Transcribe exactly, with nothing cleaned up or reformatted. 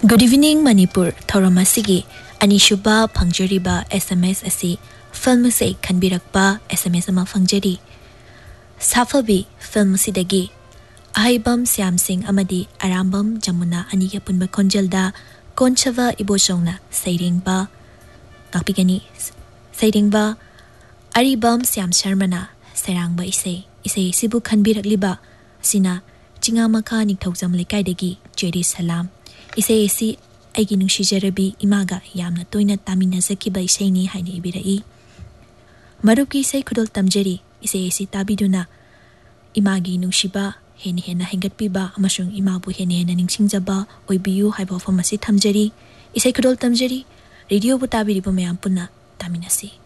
Good evening Manipur Thauram asigi anishuba phangjariba S M S asi film se khanbirakpa S M S ama phangjari Safabi film sidagi Ahibam Siam Singh amadi Arambam Jamuna aniga punba konjalda Konchava Ibochongna Saidingba Takpigani Saidingba Aribam Siam Sharmana Serangba ise ise sibu khanbirakliba sina Chingamaka Nikthokjam lekaidagi Jeri Salam Ise isi aigi nungshijarabi imaga yamna toina taminazaki isaini haina ibirai Maruki isai khudol tamjari ise isi tabiduna imagi nungshiba heni hena hengatpiba amasung imabu heni hena ningsingjaba oibiyu haiba famasi thamjari isai khudol tamjari radio bu tabiriba mayam punna taminasi